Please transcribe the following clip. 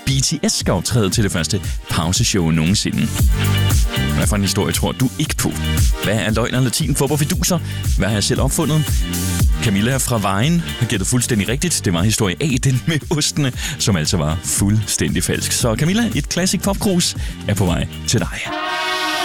BTS skal optræde til det første pauseshow nogensinde. Hvad for en historie tror du ikke på? Hvad er løgn og latin for fiduser? Hvad har jeg selv opfundet? Camilla fra Vejen har gættet fuldstændig rigtigt. Det var historie A, den med ostene, som altså var fuldstændig falsk. Så Camilla, et classic popkrus er på vej til dig.